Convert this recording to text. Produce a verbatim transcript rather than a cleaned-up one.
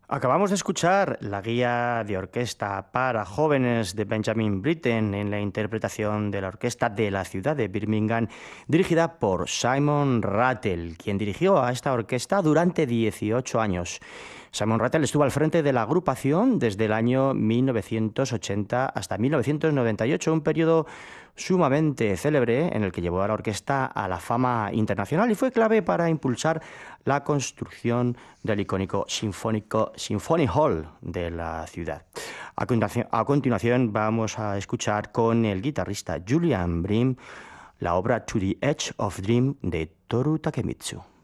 Acabamos de escuchar la guía de orquesta para jóvenes de Benjamin Britten en la interpretación de la orquesta de la ciudad de Birmingham, dirigida por Simon Rattle, quien dirigió a esta orquesta durante dieciocho años. Simon Rattle estuvo al frente de la agrupación desde el año mil novecientos ochenta hasta mil novecientos noventa y ocho, un periodo sumamente célebre en el que llevó a la orquesta a la fama internacional y fue clave para impulsar la construcción del icónico Sinfónico Symphony Hall de la ciudad. A continuación, a continuación vamos a escuchar con el guitarrista Julian Bream la obra To the Edge of Dream de Toru Takemitsu.